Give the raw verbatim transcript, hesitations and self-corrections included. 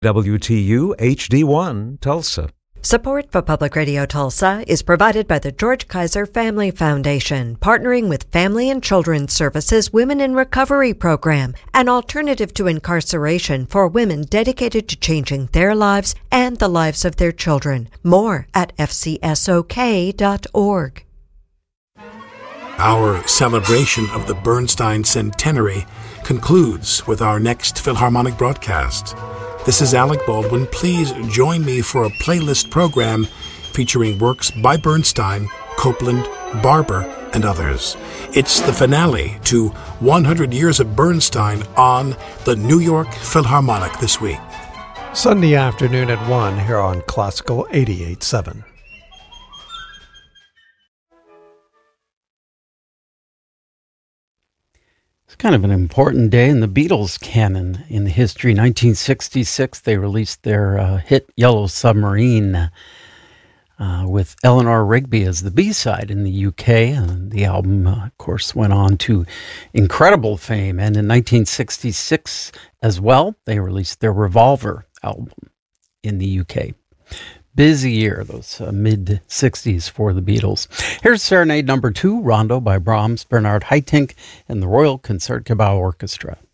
W T U H D one, Tulsa. Support for Public Radio Tulsa is provided by the George Kaiser Family Foundation, partnering with Family and Children's Services Women in Recovery Program, an alternative to incarceration for women dedicated to changing their lives and the lives of their children. More at f c s o k dot org. Our celebration of the Bernstein Centenary concludes with our next Philharmonic broadcast. This is Alec Baldwin. Please join me for a playlist program featuring works by Bernstein, Copland, Barber, and others. It's the finale to one hundred Years of Bernstein on the New York Philharmonic this week. Sunday afternoon at one here on Classical eighty-eight point seven. It's kind of an important day in the Beatles canon in history. nineteen sixty-six, they released their uh, hit Yellow Submarine uh, with Eleanor Rigby as the B-side in the U K. And the album, uh, of course, went on to incredible fame. And in nineteen sixty-six as well, they released their Revolver album in the U K. Busy year, those uh, mid-sixties for the Beatles. Here's Serenade number two, Rondo by Brahms, Bernard Haitink, and the Royal Concertgebouw Orchestra.